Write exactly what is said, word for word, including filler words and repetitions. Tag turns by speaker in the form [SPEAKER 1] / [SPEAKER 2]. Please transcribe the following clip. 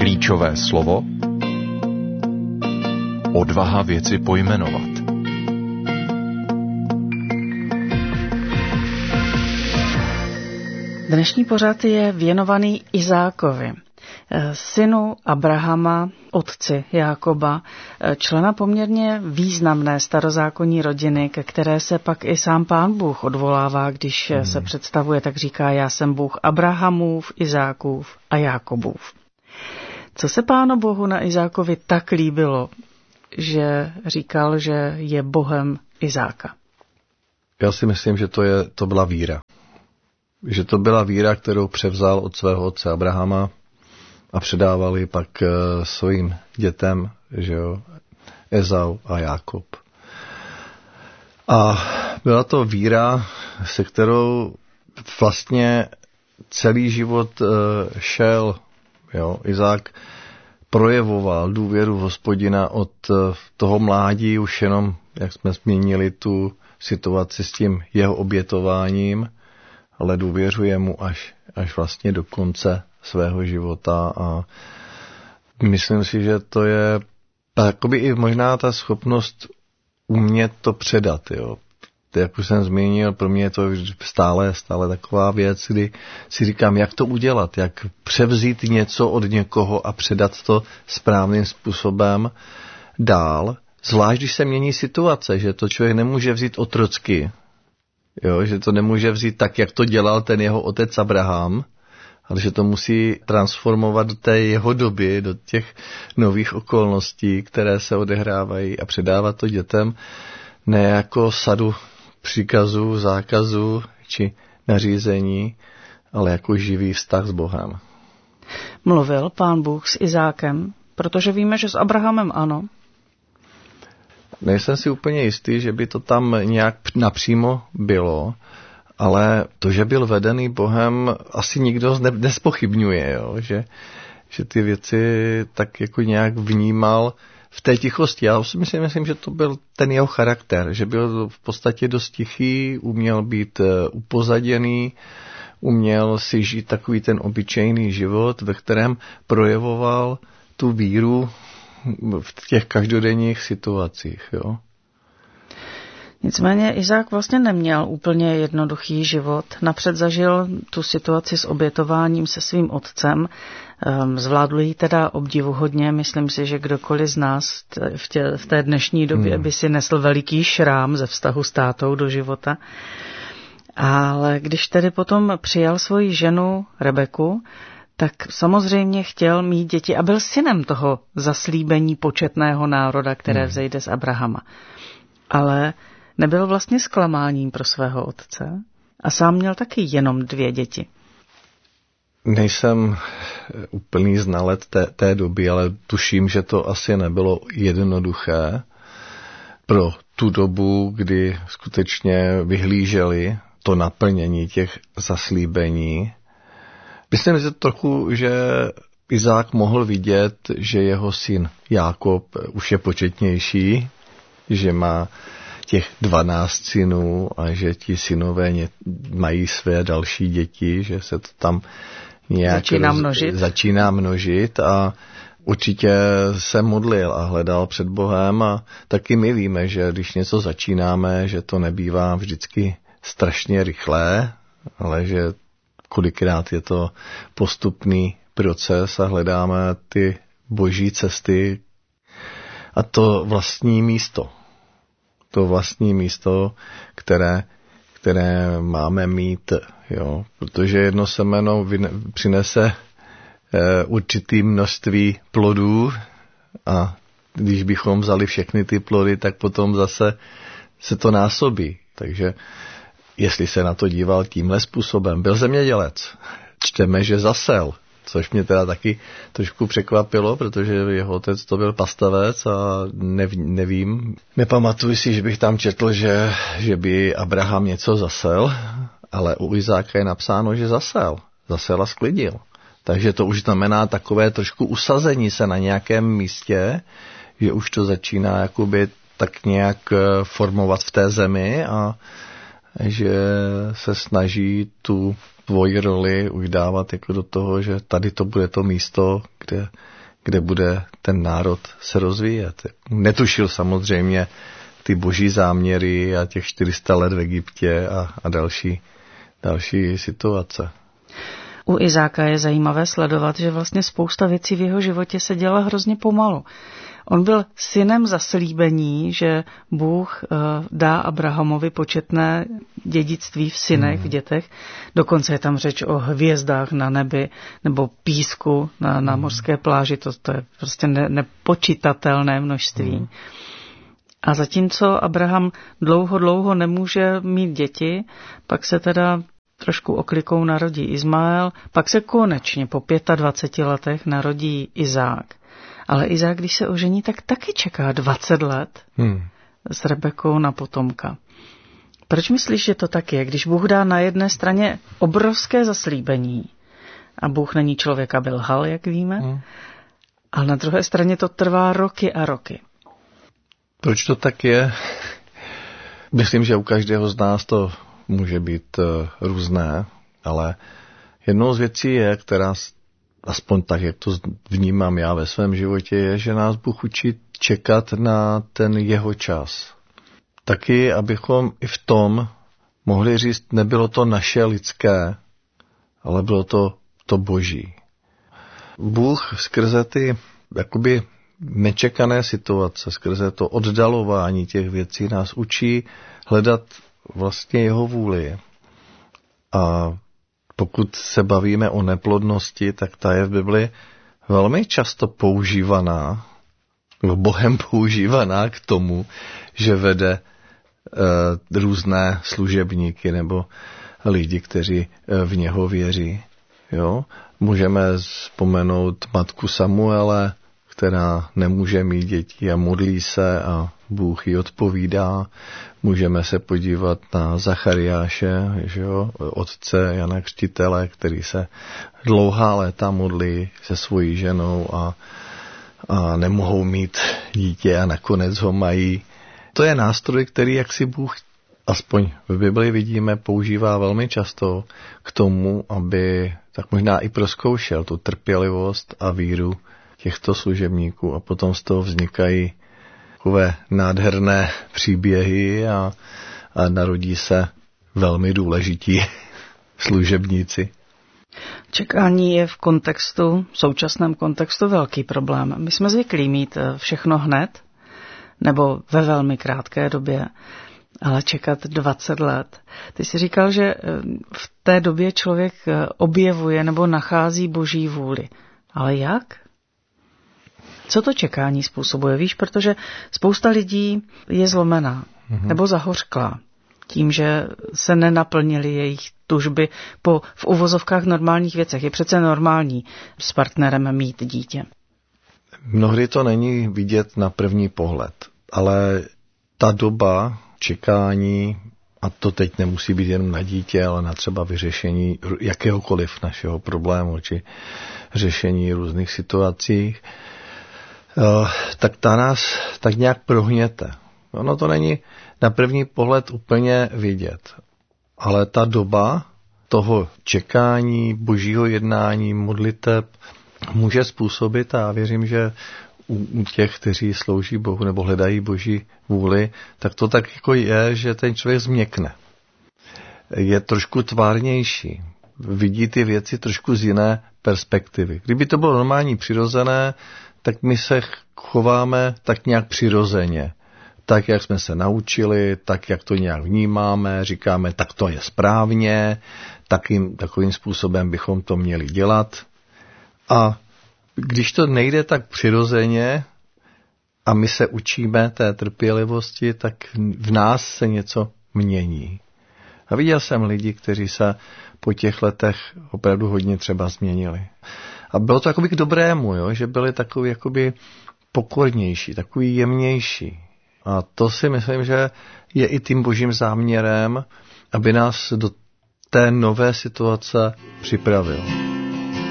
[SPEAKER 1] Klíčové slovo. Odvaha věci pojmenovat.
[SPEAKER 2] Dnešní pořad je věnovaný Izákovi, synu Abrahama, otci Jákoba, člena poměrně významné starozákonní rodiny, ke které se pak i sám Pán Bůh odvolává, když hmm. se představuje, tak říká: já jsem Bůh Abrahamův, Izákův a Jákobův. Co se Pánu Bohu na Izákovi tak líbilo, že říkal, že je Bohem Izáka?
[SPEAKER 3] Já si myslím, že to, je, to byla víra. Že to byla víra, kterou převzal od svého otce Abrahama a předával ji pak svým dětem, že jo, Ezau a Jákob. A byla to víra, se kterou vlastně celý život šel. Jo. Izák projevoval důvěru v Hospodina od toho mládí, už jenom, jak jsme změnili tu situaci s tím jeho obětováním, ale důvěřuje mu až, až vlastně do konce svého života a myslím si, že to je jakoby i možná ta schopnost umět to předat, jo. Jak už jsem zmínil, pro mě je to stále, stále taková věc, kdy si říkám, jak to udělat, jak převzít něco od někoho a předat to správným způsobem dál, zvlášť když se mění situace, že to člověk nemůže vzít otrocky, jo, že to nemůže vzít tak, jak to dělal ten jeho otec Abraham, ale že to musí transformovat do té jeho doby, do těch nových okolností, které se odehrávají a předávat to dětem ne jako sadu příkazů, zákazů či nařízení, ale jako živý vztah s Bohem.
[SPEAKER 2] Mluvil Pán Bůh s Izákem, protože víme, že s Abrahamem ano.
[SPEAKER 3] Nejsem si úplně jistý, že by to tam nějak napřímo bylo, ale to, že byl vedený Bohem, asi nikdo ne, nespochybňuje, jo? Že, že ty věci tak jako nějak vnímal v té tichosti. Já si myslím, myslím, že to byl ten jeho charakter, že byl v podstatě dost tichý, uměl být upozaděný, uměl si žít takový ten obyčejný život, ve kterém projevoval tu víru v těch každodenních situacích. Jo?
[SPEAKER 2] Nicméně Izák vlastně neměl úplně jednoduchý život. Napřed zažil tu situaci s obětováním se svým otcem. Zvládl ji teda obdivuhodně. Myslím si, že kdokoliv z nás v, tě, v té dnešní době hmm. by si nesl veliký šrám ze vztahu s tátou do života. Ale když tedy potom přijal svoji ženu Rebeku, tak samozřejmě chtěl mít děti a byl synem toho zaslíbení početného národa, které hmm. vzejde z Abrahama. Ale nebyl vlastně zklamáním pro svého otce a sám měl taky jenom dvě děti.
[SPEAKER 3] Nejsem úplný znalec té, té doby, ale tuším, že to asi nebylo jednoduché pro tu dobu, kdy skutečně vyhlíželi to naplnění těch zaslíbení. Myslím si trochu, že Izák mohl vidět, že jeho syn Jákob už je početnější, že má těch dvanáct synů a že ti synové mají své další děti, že se to tam nějak
[SPEAKER 2] začíná množit.
[SPEAKER 3] začíná množit a určitě se modlil a hledal před Bohem a taky my víme, že když něco začínáme, že to nebývá vždycky strašně rychlé, ale že kolikrát je to postupný proces a hledáme ty boží cesty a to vlastní místo. To vlastní místo, které, které máme mít, jo, protože jedno semeno přinese e, určitý množství plodů a když bychom vzali všechny ty plody, tak potom zase se to násobí. Takže jestli se na to díval tímhle způsobem, byl zemědělec, čteme, že zasel, což mě teda taky trošku překvapilo, protože jeho otec to byl pastavec a nev, nevím. Nepamatuji si, že bych tam četl, že, že by Abraham něco zasel, ale u Izáka je napsáno, že zasel. Zasel a sklidil. Takže to už znamená takové trošku usazení se na nějakém místě, že už to začíná jakoby tak nějak formovat v té zemi a že se snaží tu tvoji roli už dávat jako do toho, že tady to bude to místo, kde, kde bude ten národ se rozvíjet. Netušil samozřejmě ty boží záměry a těch čtyři sta let v Egyptě a, a další, další situace.
[SPEAKER 2] U Izáka je zajímavé sledovat, že vlastně spousta věcí v jeho životě se děla hrozně pomalu. On byl synem zaslíbení, že Bůh dá Abrahamovi početné dědictví v synech, hmm. v dětech. Dokonce je tam řeč o hvězdách na nebi nebo písku na, na mořské pláži. To, to je prostě ne, nepočitatelné množství. Hmm. A zatímco Abraham dlouho, dlouho nemůže mít děti, pak se teda trošku oklikou narodí Izmael, pak se konečně po dvaceti pěti letech narodí Izák. Ale Izák, když se ožení, tak taky čeká dvacet let hmm. s Rebekou na potomka. Proč myslíš, že to tak je, když Bůh dá na jedné straně obrovské zaslíbení a Bůh není člověk, aby lhal, jak víme, hmm. a na druhé straně to trvá roky a roky?
[SPEAKER 3] Proč to tak je? Myslím, že u každého z nás to může být uh, různé, ale jednou z věcí je, která aspoň tak, jak to vnímám já ve svém životě, je, že nás Bůh učí čekat na ten jeho čas. Taky, abychom i v tom mohli říct, nebylo to naše lidské, ale bylo to to boží. Bůh skrze ty jakoby nečekané situace, skrze to oddalování těch věcí nás učí hledat vlastně jeho vůli. A pokud se bavíme o neplodnosti, tak ta je v Bibli velmi často používaná, nebo Bohem používaná k tomu, že vede e, různé služebníky nebo lidi, kteří e, v něho věří. Jo? Můžeme vzpomenout matku Samuele, která nemůže mít děti a modlí se a Bůh jí odpovídá. Můžeme se podívat na Zachariáše, že jo, otce Jana Křtitele, který se dlouhá léta modlí se svojí ženou a, a nemohou mít dítě a nakonec ho mají. To je nástroj, který jak si Bůh, aspoň v Bibli vidíme, používá velmi často k tomu, aby tak možná i prozkoušel tu trpělivost a víru těchto služebníků a potom z toho vznikají takové nádherné příběhy a, a narodí se velmi důležití služebníci.
[SPEAKER 2] Čekání je v kontextu, v současném kontextu velký problém. My jsme zvyklí mít všechno hned, nebo ve velmi krátké době, ale čekat dvacet let. Ty jsi říkal, že v té době člověk objevuje nebo nachází boží vůli. Ale jak? Co to čekání způsobuje? Víš, protože spousta lidí je zlomená mm-hmm. nebo zahořklá tím, že se nenaplnily jejich tužby po v uvozovkách normálních věcech. Je přece normální s partnerem mít dítě.
[SPEAKER 3] Mnohdy to není vidět na první pohled, ale ta doba čekání, a to teď nemusí být jenom na dítě, ale na třeba vyřešení jakéhokoliv našeho problému, či řešení různých situací, tak ta nás tak nějak prohněte. Ono to není na první pohled úplně vidět, ale ta doba toho čekání, božího jednání, modliteb může způsobit, a já věřím, že u těch, kteří slouží Bohu nebo hledají boží vůli, tak to tak jako je, že ten člověk změkne. Je trošku tvárnější. Vidí ty věci trošku z jiné perspektivy. Kdyby to bylo normální, přirozené, tak my se chováme tak nějak přirozeně. Tak, jak jsme se naučili, tak, jak to nějak vnímáme, říkáme, tak to je správně, takým, takovým způsobem bychom to měli dělat. A když to nejde tak přirozeně a my se učíme té trpělivosti, tak v nás se něco mění. A viděl jsem lidi, kteří se po těch letech opravdu hodně třeba změnili. A bylo to jakoby k dobrému, jo? Že byli takový jakoby pokornější, takový jemnější. A to si myslím, že je i tím božím záměrem, aby nás do té nové situace připravil.